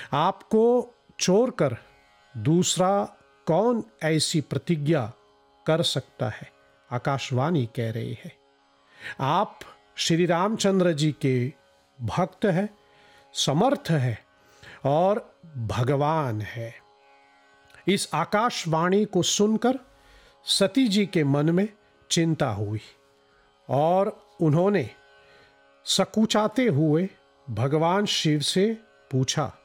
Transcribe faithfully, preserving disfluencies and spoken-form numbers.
आपको छोड़कर दूसरा कौन ऐसी प्रतिज्ञा कर सकता है? आकाशवाणी कह रही है। आप श्री रामचंद्र जी के भक्त हैं, समर्थ है और भगवान है। इस आकाशवाणी को सुनकर सती जी के मन में चिंता हुई और उन्होंने सकुचाते हुए भगवान शिव से पूछा,